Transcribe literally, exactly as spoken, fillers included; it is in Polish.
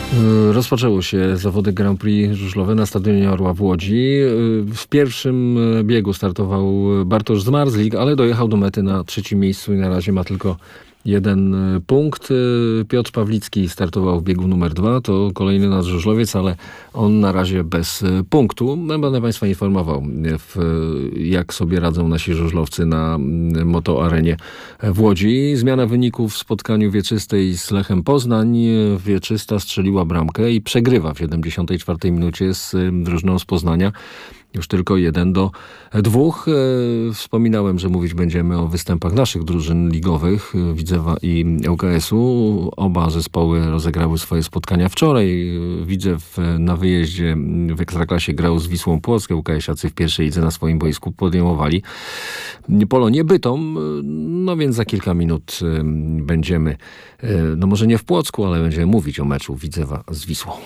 Rozpoczęło się zawody Grand Prix żużlowe na Stadionie Orła w Łodzi. W pierwszym biegu startował Bartosz Zmarzlik, ale dojechał do mety na trzecim miejscu i na razie ma tylko jeden punkt. Piotr Pawlicki startował w biegu numer dwa. To kolejny nasz żużlowiec, ale on na razie bez punktu. Będę Państwa informował, w, jak sobie radzą nasi żużlowcy na Moto Arenie w Łodzi. Zmiana wyników w spotkaniu Wieczystej z Lechem Poznań. Wieczysta strzeliła bramkę i przegrywa w siedemdziesiątej czwartej minucie z drużyną z Poznania. Już tylko jeden do dwóch. Wspominałem, że mówić będziemy o występach naszych drużyn ligowych, Widzewa i L K S-u. Oba zespoły rozegrały swoje spotkania wczoraj. Widzew na wyjeździe w Ekstraklasie grał z Wisłą Płock. L K S-iacy w pierwszej lidze na swoim boisku podejmowali Polonię Bytom. No więc za kilka minut będziemy, no może nie w Płocku, ale będziemy mówić o meczu Widzewa z Wisłą.